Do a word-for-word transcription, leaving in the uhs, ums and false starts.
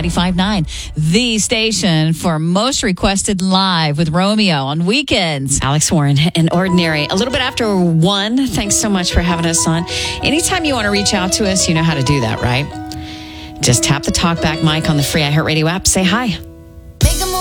ninety-five point nine, the station for most requested live with Romeo on weekends. Alex Warren and Ordinary. A little bit after one. Thanks so much for having us on. Anytime you want to reach out to us, you know how to do that, right? Just tap the talkback mic on the free iHeartRadio app. Say hi.